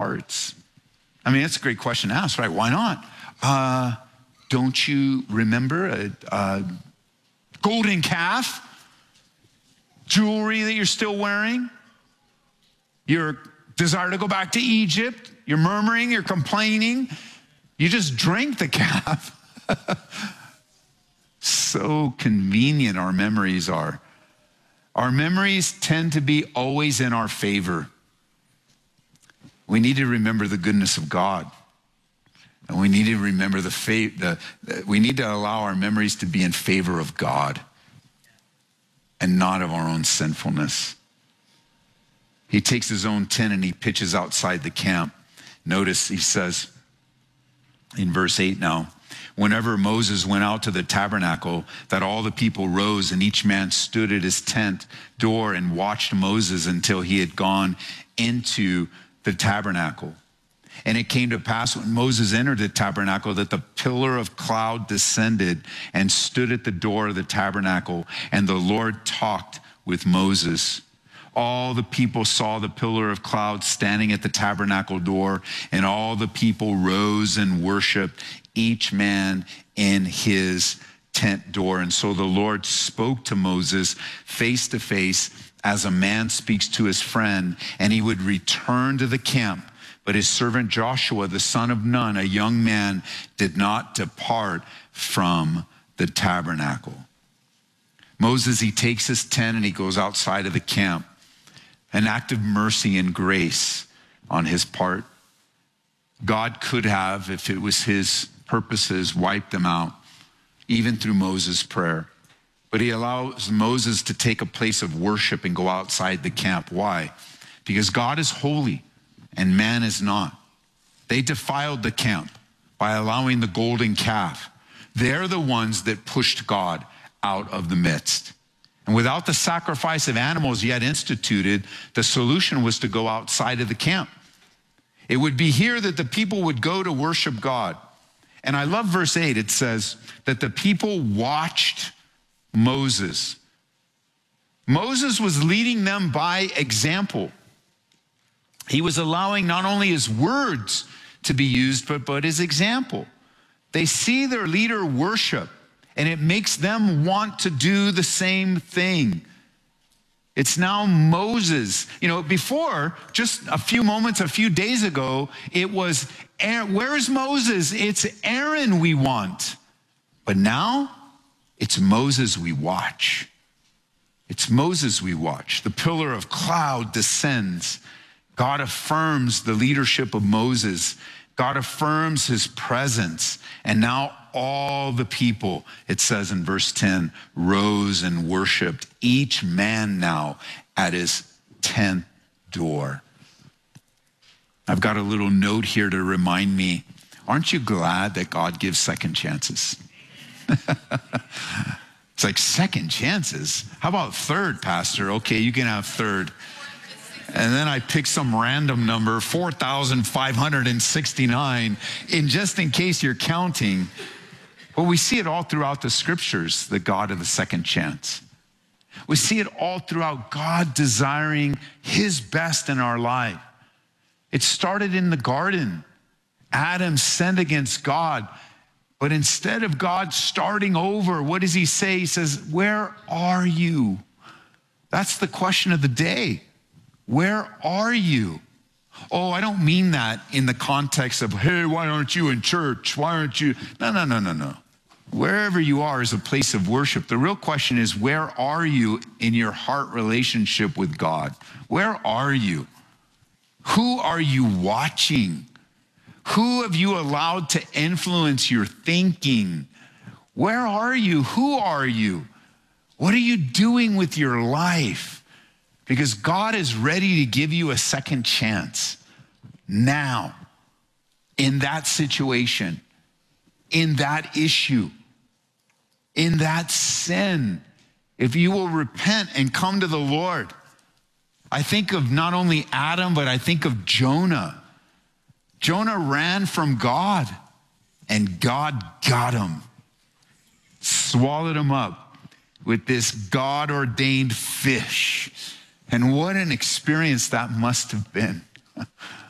hearts? I mean, that's a great question to ask, right? Why not? Don't you remember a golden calf? Jewelry that you're still wearing? Your desire to go back to Egypt? You're murmuring, you're complaining. You just drank the calf. So convenient our memories are. Our memories tend to be always in our favor. We need to remember the goodness of God. And we need to remember we need to allow our memories to be in favor of God and not of our own sinfulness. He takes his own tent and he pitches outside the camp. Notice he says in verse 8 now, whenever Moses went out to the tabernacle, that all the people rose and each man stood at his tent door and watched Moses until he had gone into the tabernacle. And it came to pass when Moses entered the tabernacle that the pillar of cloud descended and stood at the door of the tabernacle, and the Lord talked with Moses. All the people saw the pillar of cloud standing at the tabernacle door, and all the people rose and worshiped, each man in his tent door. And so the Lord spoke to Moses face to face as a man speaks to his friend, and he would return to the camp. But his servant Joshua, the son of Nun, a young man, did not depart from the tabernacle. Moses, he takes his tent and he goes outside of the camp. An act of mercy and grace on his part. God could have, if it was his purposes, wiped them out, even through Moses' prayer. But he allows Moses to take a place of worship and go outside the camp. Why? Because God is holy and man is not. They defiled the camp by allowing the golden calf. They're the ones that pushed God out of the midst. And without the sacrifice of animals yet instituted, the solution was to go outside of the camp. It would be here that the people would go to worship God. And I love verse 8. It says that the people watched Moses. Moses was leading them by example. He was allowing not only his words to be used, but his example. They see their leader worship, and it makes them want to do the same thing. It's now Moses. You know, before, just a few days ago, it was, where's Moses? It's Aaron we want. But now, it's Moses we watch. It's Moses we watch. The pillar of cloud descends. God affirms the leadership of Moses. God affirms his presence. And now all the people, it says in verse 10, rose and worshiped, each man now at his tent door. I've got a little note here to remind me, aren't you glad that God gives second chances? It's like, second chances? How about third, Pastor? Okay, you can have third. And then I pick some random number, 4,569, just in case you're counting. But we see it all throughout the scriptures, the God of the second chance. We see it all throughout God desiring his best in our life. It started in the garden. Adam sinned against God. But instead of God starting over, what does he say? He says, where are you? That's the question of the day. Where are you? Oh, I don't mean that in the context of, hey, why aren't you in church? Why aren't you? No. Wherever you are is a place of worship. The real question is, where are you in your heart relationship with God? Where are you? Who are you watching? Who have you allowed to influence your thinking? Where are you? Who are you? What are you doing with your life? Because God is ready to give you a second chance now, in that situation, in that issue, in that sin. If you will repent and come to the Lord. I think of not only Adam, but I think of Jonah. Jonah ran from God, and God got him, swallowed him up with this God-ordained fish. And what an experience that must have been.